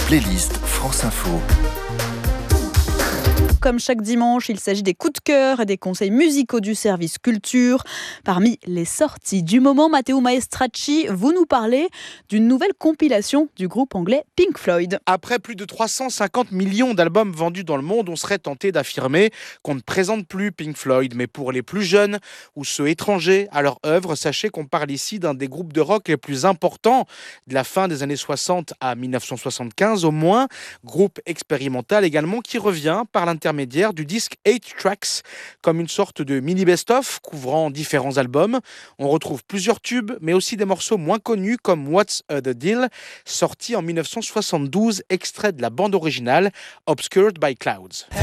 playlist France Info. Comme chaque dimanche, il s'agit des coups de cœur et des conseils musicaux du service culture. Parmi les sorties du moment, Matteo Maestracci, vous nous parlez d'une nouvelle compilation du groupe anglais Pink Floyd. Après plus de 350 millions d'albums vendus dans le monde, on serait tenté d'affirmer qu'on ne présente plus Pink Floyd. Mais pour les plus jeunes ou ceux étrangers à leur œuvre, sachez qu'on parle ici d'un des groupes de rock les plus importants de la fin des années 60 à 1975 au moins. Groupe expérimental également qui revient par l'intermédiaire du disque 8 Tracks comme une sorte de mini best-of couvrant différents albums. On retrouve plusieurs tubes mais aussi des morceaux moins connus comme What's the Deal, sorti en 1972, extrait de la bande originale Obscured by Clouds.